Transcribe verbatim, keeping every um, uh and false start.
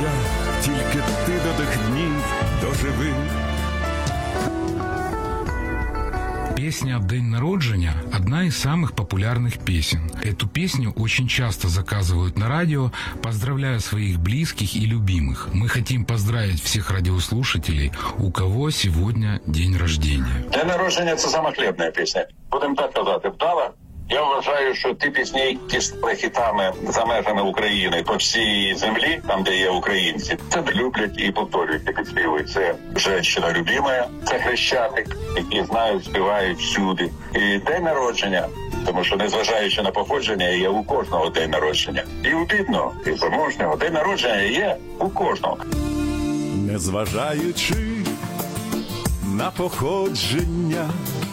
шлях, тільки ти до тих днів доживи. Песня «День народження» – одна из самых популярных песен. Эту песню очень часто заказывают на радио, поздравляя своих близких и любимых. Мы хотим поздравить всех радиослушателей, у кого сегодня день рождения. День народження – це сама хлібна пісня. Будемо так казати, вдала. Я вважаю, що ті пісні, які стали хітами за межами України по всій землі, там, де є українці, це люблять і повторюють, і підспівують. Це «Женщина любимая», це «Хрещатик», які знають, співають всюди. І день народження, тому що незважаючи на походження, є у кожного день народження. І у бідного, і заможнього день народження є у кожного. Незважаючи на походження,